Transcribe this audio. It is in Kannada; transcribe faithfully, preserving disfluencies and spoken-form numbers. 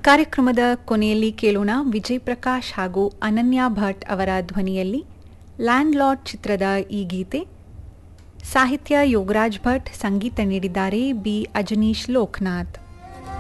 ಕಾರ್ಯಕ್ರಮದ ಕೊನೆಯಲ್ಲಿ ಕೇಳೋಣ ವಿಜಯ್ ಪ್ರಕಾಶ್ ಹಾಗೂ ಅನನ್ಯಾ ಭಟ್ ಅವರ ಧ್ವನಿಯಲ್ಲಿ ಲ್ಯಾಂಡ್ ಲಾರ್ಡ್ ಚಿತ್ರದ ಈ ಗೀತೆ. ಸಾಹಿತ್ಯ ಯೋಗರಾಜ್ ಭಟ್, ಸಂಗೀತ ನೀಡಿದ್ದಾರೆ ಬಿ ಅಜನೀಶ್ ಲೋಕನಾಥ್.